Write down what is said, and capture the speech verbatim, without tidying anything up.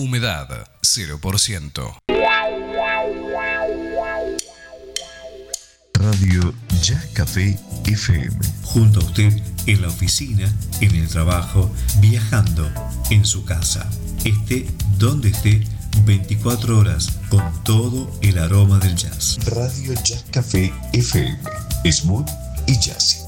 Humedad cero por ciento. Radio Jazz Café F M. Junto a usted en la oficina, en el trabajo, viajando, en su casa. Esté donde esté, veinticuatro horas con todo el aroma del jazz. Radio Jazz Café F M. Smooth y jazzy.